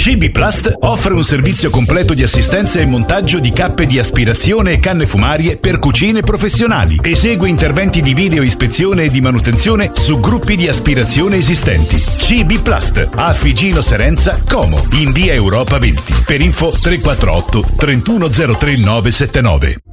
CB Plast offre un servizio completo di assistenza e montaggio di cappe di aspirazione e canne fumarie per cucine professionali. Esegue interventi di video ispezione e di manutenzione su gruppi di aspirazione esistenti. CB Plast a Figino Serenza, Como, in via Europa 20. Per info 348 3103 979.